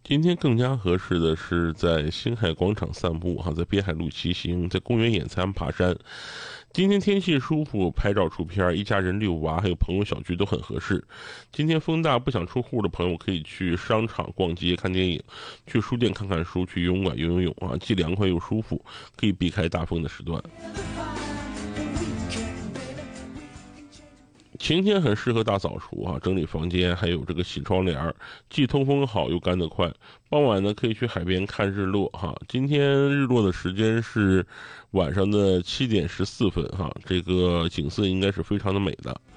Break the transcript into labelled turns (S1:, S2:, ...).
S1: 今天更加合适的是在星海广场散步哈，在滨海路骑行，在公园野餐、爬山。今天天气舒服，拍照出片，一家人遛娃，还有朋友小聚都很合适。今天风大不想出户的朋友可以去商场逛街、看电影，去书店看看书，去游泳馆游泳啊，既凉快又舒服，可以避开大风的时段。晴天很适合大扫除啊，整理房间，还有这个洗窗帘儿，既通风好又干得快。傍晚呢，可以去海边看日落哈。今天日落的时间是晚上的7点14分哈，这个景色应该是非常的美的。